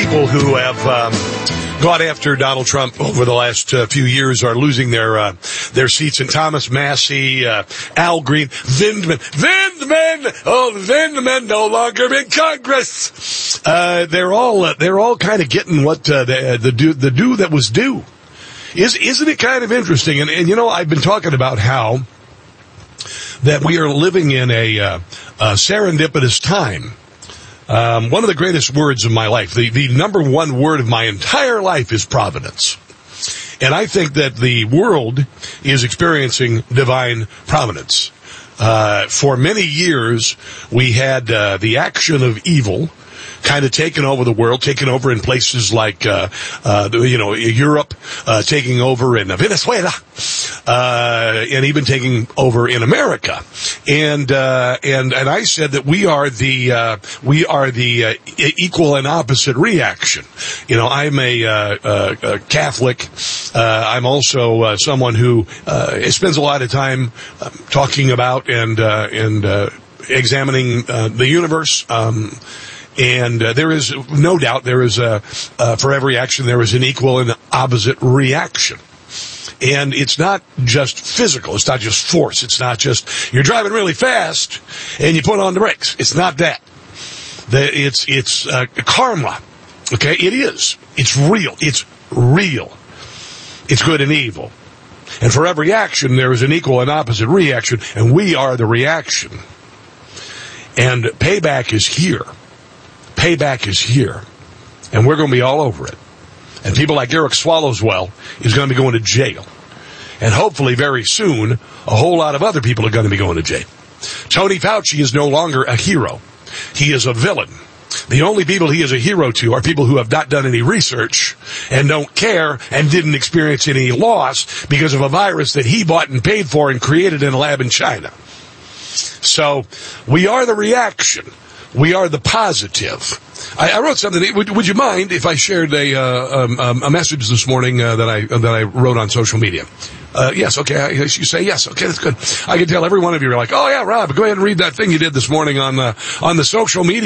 people who have gone after Donald Trump over the last few years are losing their seats. And Thomas Massey, Al Green, Vindman, Vindman no longer in Congress. They're all kind of getting what the due that was due. Isn't it kind of interesting? And you know, I've been talking about how that we are living in a serendipitous time. One of the greatest words of my life, the number one word of my entire life is providence. And I think that the world is experiencing divine providence. For many years, we had the action of evil kind of taken over the world, taken over in places like, Europe, taking over in Venezuela, and even taking over in America. And I said that we are the equal and opposite reaction. You know, I'm a Catholic. I'm also someone who spends a lot of time talking about and examining the universe. And there is no doubt there is for every action there is an equal and opposite reaction. And it's not just physical. It's not just force. It's not just you're driving really fast and you put on the brakes. It's not that. It's karma. Okay, it is. It's real. It's real. It's good and evil. And for every action there is an equal and opposite reaction, and we are the reaction. And payback is here. Payback is here, and we're going to be all over it. And people like Eric Swallowswell is going to be going to jail. And hopefully very soon, a whole lot of other people are going to be going to jail. Tony Fauci is no longer a hero. He is a villain. The only people he is a hero to are people who have not done any research and don't care and didn't experience any loss because of a virus that he bought and paid for and created in a lab in China. So we are the reaction. We are the positive. I wrote something. Would you mind if I shared a message this morning that I wrote on social media? Yes, okay. You say yes. Okay, that's good. I can tell every one of you are like, oh yeah, Rob, go ahead and read that thing you did this morning on the social media.